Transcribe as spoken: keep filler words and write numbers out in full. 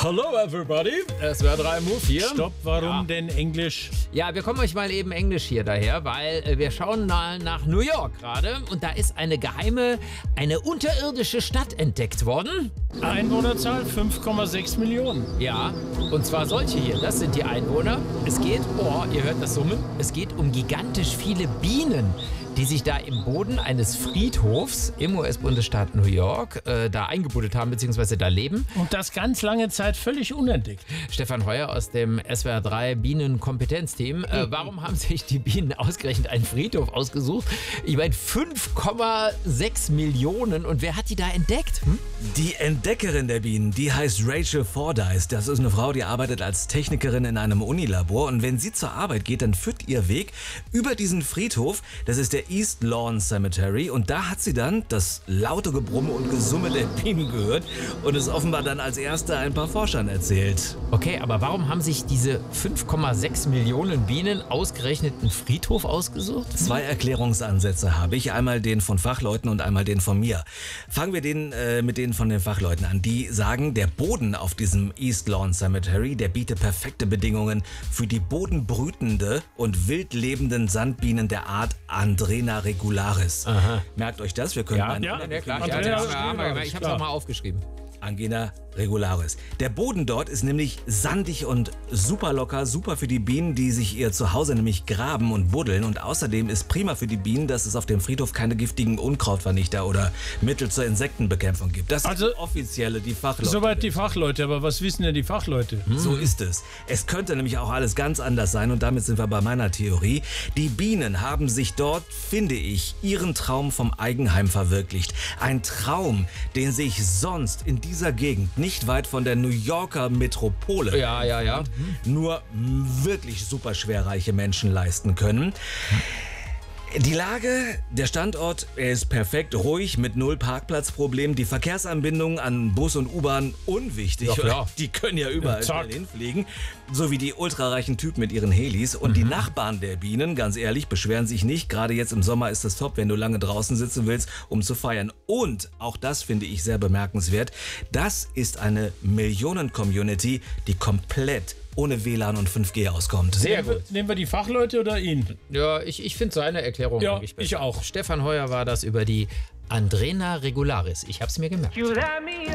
Hello everybody, S W R drei Move hier. Stopp, warum Ja. denn Englisch? Ja, wir kommen euch mal eben Englisch hier daher, weil äh, wir schauen mal nach New York gerade und da ist eine geheime, eine unterirdische Stadt entdeckt worden. Einwohnerzahl fünf Komma sechs Millionen. Ja, und zwar solche hier, das sind die Einwohner. Es geht, oh, ihr hört das Summen, es geht um gigantisch viele Bienen, die sich da im Boden eines Friedhofs im U S-Bundesstaat New York äh, da eingebuddelt haben, beziehungsweise da leben. Und das ganz lange Zeit völlig unentdeckt. Stefan Heuer aus dem S W R drei Bienenkompetenzteam. Äh, warum haben sich die Bienen ausgerechnet einen Friedhof ausgesucht? Ich meine, fünf Komma sechs Millionen. Und wer hat die da entdeckt? Hm? Die Entdeckerin der Bienen, die heißt Rachel Fordyce. Das ist eine Frau, die arbeitet als Technikerin in einem Unilabor. Und wenn sie zur Arbeit geht, dann führt ihr Weg über diesen Friedhof. Das ist der East Lawn Cemetery. Und da hat sie dann das laute Gebrumme und Gesumme der Bienen gehört und es offenbar dann als erste ein paar Forschern erzählt. Okay, aber warum haben sich diese fünf Komma sechs Millionen Bienen ausgerechnet einen Friedhof ausgesucht? Zwei Erklärungsansätze habe ich, einmal den von Fachleuten und einmal den von mir. Fangen wir den, äh, mit denen von den Fachleuten an. Die sagen, der Boden auf diesem East Lawn Cemetery, der bietet perfekte Bedingungen für die bodenbrütende und wild lebenden Sandbienen der Art Andrena regularis. Aha. Merkt euch das, wir können Ja, einen ja, Ja, klar, Andrea, ja, das das ist haben wir, klar, ich habe es klar. auch mal aufgeschrieben. Angina regularis. Der Boden dort ist nämlich sandig und super locker, super für die Bienen, die sich ihr Zuhause nämlich graben und buddeln. Und außerdem ist prima für die Bienen, dass es auf dem Friedhof keine giftigen Unkrautvernichter oder Mittel zur Insektenbekämpfung gibt. Das Also- ist die offizielle, die Fachleute. Soweit die Fachleute, aber was wissen denn die Fachleute? So ist es. Es könnte nämlich auch alles ganz anders sein und damit sind wir bei meiner Theorie. Die Bienen haben sich dort, finde ich, ihren Traum vom Eigenheim verwirklicht. Ein Traum, den sich sonst in dieser Gegend, nicht weit von der New Yorker Metropole, Ja, ja, ja. nur wirklich super schwerreiche Menschen leisten können. Die Lage, der Standort, er ist perfekt ruhig mit null Parkplatzproblemen. Die Verkehrsanbindungen an Bus und U-Bahn unwichtig. Ja, klar. Die können ja überall Zack. schnell hinfliegen. So wie die ultrareichen Typen mit ihren Helis. Und die Nachbarn der Bienen, ganz ehrlich, beschweren sich nicht. Gerade jetzt im Sommer ist es top, wenn du lange draußen sitzen willst, um zu feiern. Und, auch das finde ich sehr bemerkenswert, das ist eine Millionen-Community, die komplett ohne W L A N und fünf G auskommt. Sehr Nehmen wir, gut. nehmen wir die Fachleute oder ihn? Ja, ich, ich finde seine Erklärung Ja, eigentlich besser. ich auch. Stefan Heuer war das über die Andrena regularis. Ich habe es mir gemerkt. You let me